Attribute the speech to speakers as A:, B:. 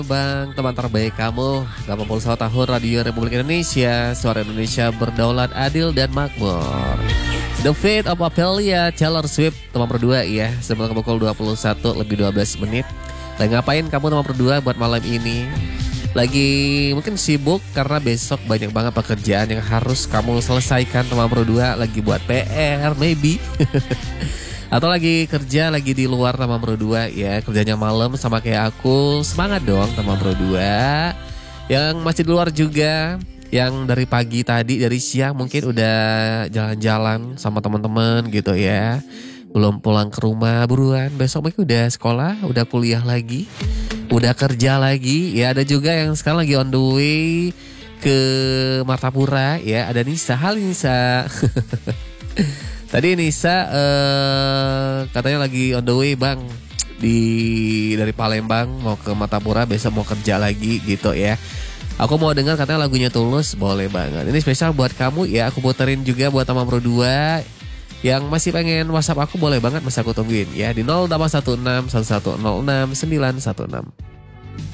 A: Bang, teman terbaik kamu 81 tahun Radio Republik Indonesia. Suara Indonesia berdaulat, adil dan makmur. The Fate of Ophelia, Taylor Swift. Teman berdua ya, sebelum pukul 21 lebih 12 menit. Lagi ngapain kamu teman berdua buat malam ini? Lagi mungkin sibuk karena besok banyak banget pekerjaan yang harus kamu selesaikan teman berdua. Lagi buat PR maybe. Atau lagi kerja, lagi di luar teman berdua ya, kerjanya malam sama kayak aku. Semangat dong teman berdua. Yang masih di luar juga, yang dari pagi tadi, dari siang mungkin udah jalan-jalan sama teman-teman gitu ya, belum pulang ke rumah, buruan. Besok mungkin udah sekolah, udah kuliah lagi, udah kerja lagi. Ya ada juga yang sekarang lagi on the way ke Martapura ya. Ada Nisa, halo Nisa. Tadi Nisa katanya lagi on the way bang, dari Palembang mau ke Martapura, besok mau kerja lagi gitu ya. Aku mau dengar katanya lagunya Tulus, boleh banget. Ini spesial buat kamu ya, aku puterin juga buat teman berdua. Yang masih pengen WhatsApp aku boleh banget, masih aku tungguin ya di 0816 1106 916.